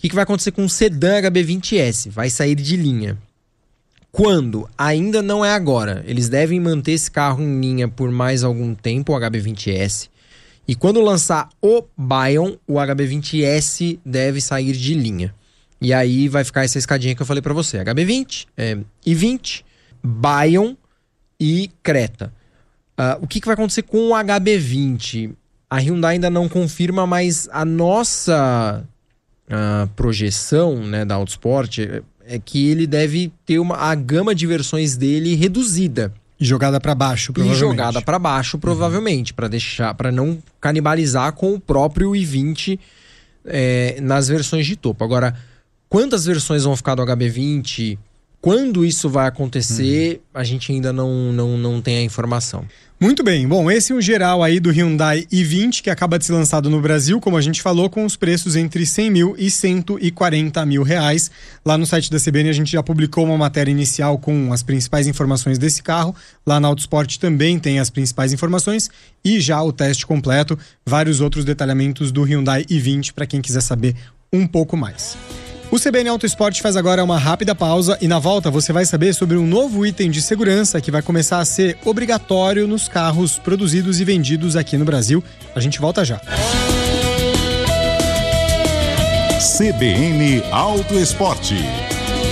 que vai acontecer com o sedã HB20S? Vai sair de linha. Quando? Ainda não é agora. Eles devem manter esse carro em linha por mais algum tempo, o HB20S. E quando lançar o Bayon, o HB20S deve sair de linha. E aí vai ficar essa escadinha que eu falei pra você. HB20, i20, Bayon e Creta. O que vai acontecer com o HB20? A Hyundai ainda não confirma, mas a nossa projeção, né, da Autosport é que ele deve ter a gama de versões dele reduzida. E jogada para baixo, provavelmente. Para não canibalizar com o próprio i20 nas versões de topo. Agora, quantas versões vão ficar do HB20? Quando isso vai acontecer, a gente ainda não tem a informação. Muito bem. Bom, esse é o geral aí do Hyundai i20, que acaba de ser lançado no Brasil, como a gente falou, com os preços entre 100 mil e 140 mil reais. Lá no site da CBN a gente já publicou uma matéria inicial com as principais informações desse carro. Lá na Autosport também tem as principais informações e já o teste completo, vários outros detalhamentos do Hyundai i20 para quem quiser saber um pouco mais. O CBN Autosport faz agora uma rápida pausa e na volta você vai saber sobre um novo item de segurança que vai começar a ser obrigatório nos carros produzidos e vendidos aqui no Brasil. A gente volta já. CBN Autosport.